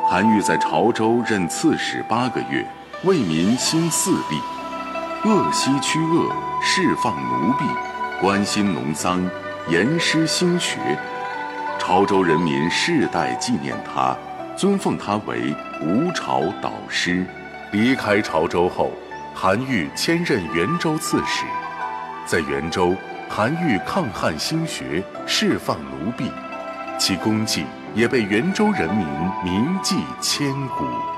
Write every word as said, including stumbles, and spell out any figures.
韩愈在潮州任刺史八个月，为民兴四弊：恶西驱恶，释放奴婢，关心农桑，严师兴学。潮州人民世代纪念他，尊奉他为吴朝导师。离开潮州后，韩愈迁任元州刺史。在元州，韩愈抗汉兴学，释放奴婢，其功绩也被元州人民铭记千古。